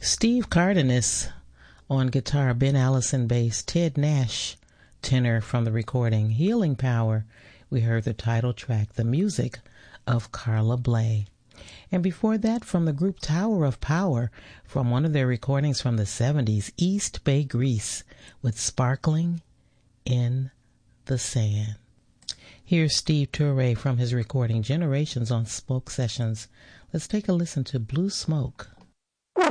Steve Cardenas on guitar, Ben Allison bass, Ted Nash tenor from the recording Healing Power. We heard the title track, the music of Carla Bley. And before that, from the group Tower of Power, from one of their recordings from the 70s, East Bay Grease with Sparkling in the Sand. Here's Steve Turre from his recording Generations on Smoke Sessions. Let's take a listen to Blue Smoke.